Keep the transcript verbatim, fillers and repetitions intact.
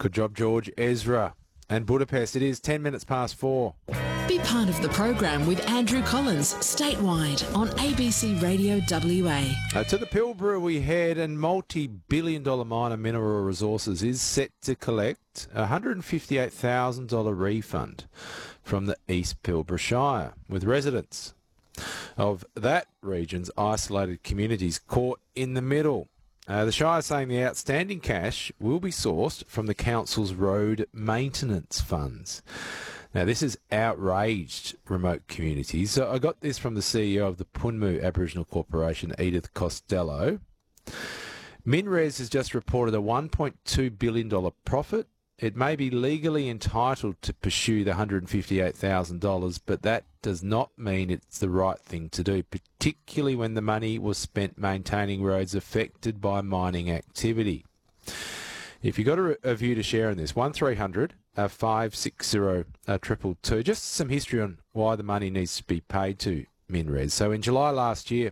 Good job, George Ezra. And Budapest, it is ten minutes past four. Be part of the program with Andrew Collins, statewide on A B C Radio W A. Uh, to the Pilbara we head, and multi-billion dollar miner Mineral Resources is set to collect a one hundred fifty-eight thousand dollars refund from the East Pilbara Shire, with residents of that region's isolated communities caught in the middle. Uh, the Shire saying the outstanding cash will be sourced from the council's road maintenance funds. Now, this has outraged remote communities. So I got this from the C E O of the Punmu Aboriginal Corporation, Edith Costello. MinRes has just reported a one point two billion dollars profit. It may be legally entitled to pursue the one hundred fifty-eight thousand dollars, but that does not mean it's the right thing to do, particularly when the money was spent maintaining roads affected by mining activity. If you've got a, a view to share in this, one three hundred five six zero two two two. Just some history on why the money needs to be paid to MinRes. So in July last year,